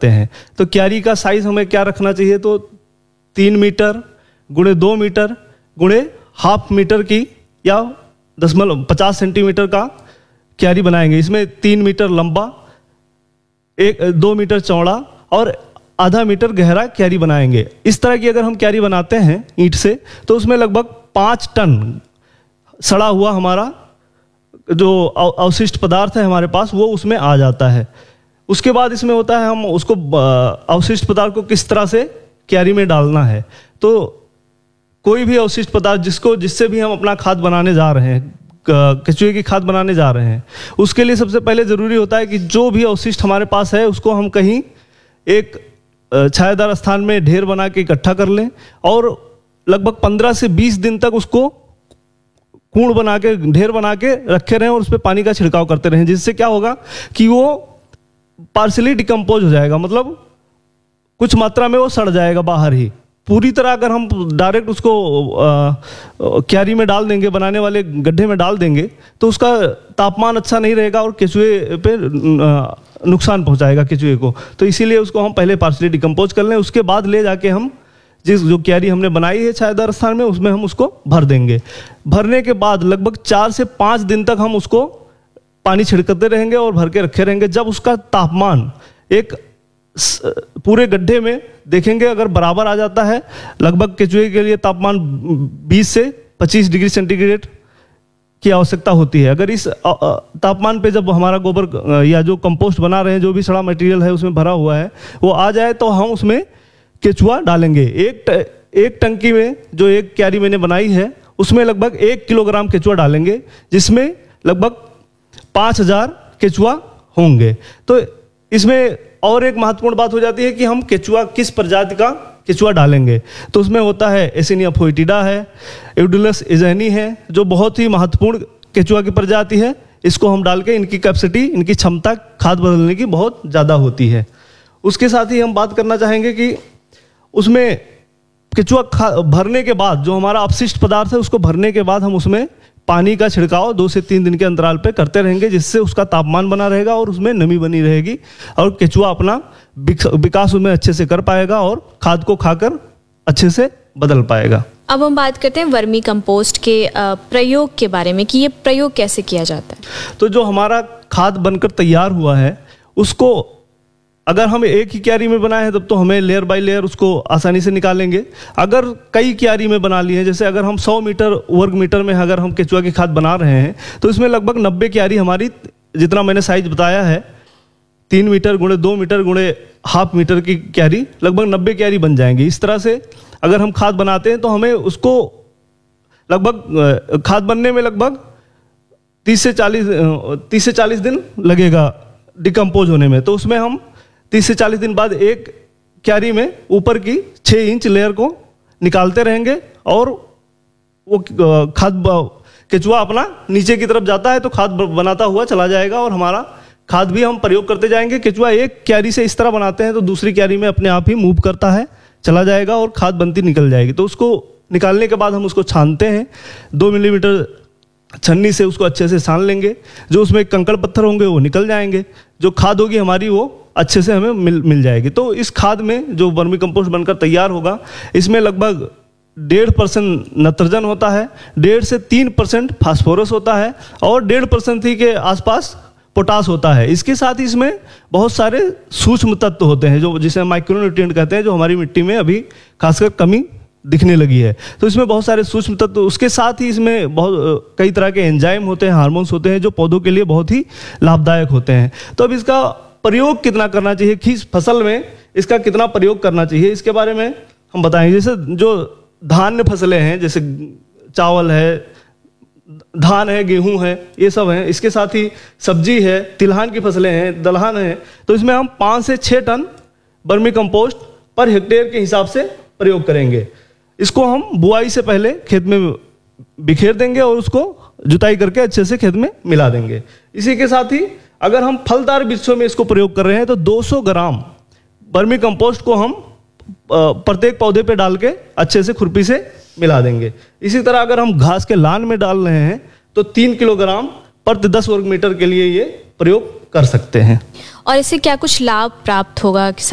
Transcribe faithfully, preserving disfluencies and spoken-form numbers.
बनाते हैं। तो क्यारी का साइज हमें क्या रखना चाहिए, तो तीन मीटर गुणे दो मीटर गुणे हाफ मीटर की या दशमलव पचास सेंटीमीटर का क्यारी बनाएंगे। इसमें तीन मीटर लंबा, एक दो मीटर चौड़ा और आधा मीटर गहरा क्यारी बनाएंगे। इस तरह की अगर हम क्यारी बनाते हैं ईंट से तो उसमें लगभग पाँच टन सड़ा हुआ हमारा जो अवशिष्ट पदार्थ है हमारे पास वो उसमें आ जाता है। उसके बाद इसमें होता है हम उसको अवशिष्ट पदार्थ को किस तरह से क्यारी में डालना है। तो कोई भी अवशिष्ट पदार्थ जिसको जिससे भी हम अपना खाद बनाने जा रहे हैं, केचुए की खाद बनाने जा रहे हैं, उसके लिए सबसे पहले ज़रूरी होता है कि जो भी अवशिष्ट हमारे पास है उसको हम कहीं एक छायादार स्थान में ढेर बना के इकट्ठा कर लें और लगभग पंद्रह से बीस दिन तक उसको कूड़ बना के ढेर बना के रखे रहें और उस पर पानी का छिड़काव करते रहें, जिससे क्या होगा कि वो पार्शली डिकम्पोज हो जाएगा, मतलब कुछ मात्रा में वो सड़ जाएगा बाहर ही। पूरी तरह अगर हम डायरेक्ट उसको क्यारी में डाल देंगे, बनाने वाले गड्ढे में डाल देंगे, तो उसका तापमान अच्छा नहीं रहेगा और केचुए पे नुकसान पहुंचाएगा केचुए को। तो इसीलिए उसको हम पहले पार्शली डिकम्पोज कर लें, उसके बाद ले जाके हम जिस जो क्यारी हमने बनाई है छायादार स्थान में उसमें हम उसको भर देंगे। भरने के बाद लगभग चार से पाँच दिन तक हम उसको पानी छिड़कते रहेंगे और भर के रखे रहेंगे। जब उसका तापमान एक पूरे गड्ढे में देखेंगे अगर बराबर आ जाता है, लगभग केचुए के लिए तापमान बीस से पच्चीस डिग्री सेंटीग्रेड की आवश्यकता होती है। अगर इस तापमान पे जब हमारा गोबर या जो कंपोस्ट बना रहे हैं, जो भी सड़ा मटेरियल है उसमें भरा हुआ है, वो आ जाए तो हम उसमें केचुआ डालेंगे। एक एक टंकी में जो एक क्यारी मैंने बनाई है उसमें लगभग एक किलोग्राम केचुआ डालेंगे, जिसमें लगभग पाँच हजार केचुआ होंगे। तो इसमें और एक महत्वपूर्ण बात हो जाती है कि हम केचुआ किस प्रजाति का केचुआ डालेंगे। तो उसमें होता है एसिनिया फोइटिडा है, एउडुलस एजेनी है, जो बहुत ही महत्वपूर्ण केचुआ की प्रजाति है। इसको हम डाल के इनकी कैपेसिटी, इनकी क्षमता खाद बदलने की बहुत ज़्यादा होती है। उसके साथ ही हम बात करना चाहेंगे कि उसमें केचुआ भरने के बाद जो हमारा अपशिष्ट पदार्थ है उसको भरने के बाद हम उसमें पानी का छिड़काव दो से तीन दिन के अंतराल पे करते रहेंगे, जिससे उसका तापमान बना रहेगा और उसमें नमी बनी रहेगी और केचुआ अपना विकास उसमें अच्छे से कर पाएगा और खाद को खाकर अच्छे से बदल पाएगा। अब हम बात करते हैं वर्मी कंपोस्ट के प्रयोग के बारे में कि ये प्रयोग कैसे किया जाता है। तो जो हमारा खाद बनकर तैयार हुआ है उसको अगर हम एक ही क्यारी में बनाए हैं तब तो हमें लेयर बाय लेयर उसको आसानी से निकालेंगे। अगर कई क्यारी में बना लिए हैं, जैसे अगर हम सौ मीटर वर्ग मीटर में अगर हम केचुआ की खाद बना रहे हैं तो इसमें लगभग नब्बे क्यारी हमारी, जितना मैंने साइज बताया है तीन मीटर गुणे दो मीटर गुणे हाफ मीटर की क्यारी, लगभग नब्बे क्यारी बन जाएंगी। इस तरह से अगर हम खाद बनाते हैं तो हमें उसको लगभग खाद बनने में लगभग तीस से चालीस तीस से चालीस दिन लगेगा डिकम्पोज होने में। तो उसमें हम तीस से चालीस दिन बाद एक क्यारी में ऊपर की छः इंच लेयर को निकालते रहेंगे और वो खाद केचुआ अपना नीचे की तरफ जाता है तो खाद बनाता हुआ चला जाएगा और हमारा खाद भी हम प्रयोग करते जाएंगे। केचुआ एक क्यारी से इस तरह बनाते हैं तो दूसरी क्यारी में अपने आप ही मूव करता है, चला जाएगा और खाद बनती निकल जाएगी। तो उसको निकालने के बाद हम उसको छानते हैं, दो मिलीमीटर छन्नी से उसको अच्छे से छान लेंगे। जो उसमें कंकड़ पत्थर होंगे वो निकल जाएंगे, जो खाद होगी हमारी वो अच्छे से हमें मिल मिल जाएगी। तो इस खाद में जो वर्मी कंपोस्ट बनकर तैयार होगा इसमें लगभग डेढ़ परसेंट नत्रजन होता है, डेढ़ से तीन परसेंट फास्फोरस होता है और डेढ़ परसेंट ही के आसपास पोटास होता है। इसके साथ ही इसमें बहुत सारे सूक्ष्म तत्व होते हैं जो जिसे माइक्रोन्यूट्रिएंट कहते हैं, जो हमारी मिट्टी में अभी खासकर कमी दिखने लगी है। तो इसमें बहुत सारे सूक्ष्म तत्व, उसके साथ ही इसमें बहुत कई तरह के एंजाइम होते हैं, हार्मोन्स होते हैं जो पौधों के लिए बहुत ही लाभदायक होते हैं। तो अब इसका प्रयोग कितना करना चाहिए, किस फसल में इसका कितना प्रयोग करना चाहिए, इसके बारे में हम बताएंगे। जैसे जो धान्य फसलें हैं, जैसे चावल है, धान है, गेहूं है, ये सब हैं। इसके साथ ही सब्जी है, तिलहन की फसलें हैं, दलहन है। तो इसमें हम पाँच से छः ton vermi compost per hectare के हिसाब से प्रयोग करेंगे। इसको हम बुआई से पहले खेत में बिखेर देंगे और उसको जुताई करके अच्छे से खेत में मिला देंगे। इसी के साथ ही अगर हम फलदार वृक्षों में इसको प्रयोग कर रहे हैं तो दो सौ ग्राम वर्मी कंपोस्ट को हम प्रत्येक पौधे पे डाल के अच्छे से खुरपी से मिला देंगे। इसी तरह अगर हम घास के लान में डाल रहे हैं तो तीन किलोग्राम प्रति दस वर्ग मीटर के लिए ये प्रयोग कर सकते हैं। और इससे क्या कुछ लाभ प्राप्त होगा?